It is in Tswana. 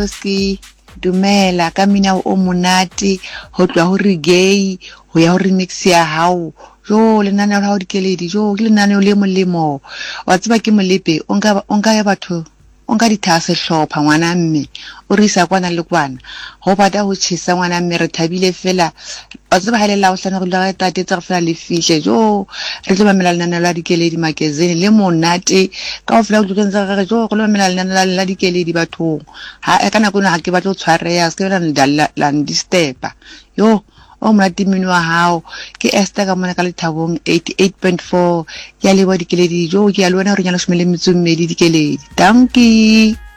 Ski dumela ka mina o monate ho tloa ho reggae ho ya ho remix ya hao jo lenane la hao dikeledi jo ke lenane le molemo wa tseba ke molepe o nka ya batho o nka dithase hlopha ngwana mme o re isa kwana le kwana ho bata ho tshisa ngwana mme re thabile fela wa tseba ha le la o hlana go la tate tsa go fela le fihle jo re tlo mamela lenane la dikeledi magazine le monate ka o fela o tlo ntse ga jo go le mamela lenane la dikeledi bathong ha kana kona ha ke batla o tshwareya se ke la ndistepa yo o monate mmino wa hao ke Esther ka mona ka Lethabong 88.4 ya lebo dikeledi jo ke a le wena re nyala 12 dikeledi dankie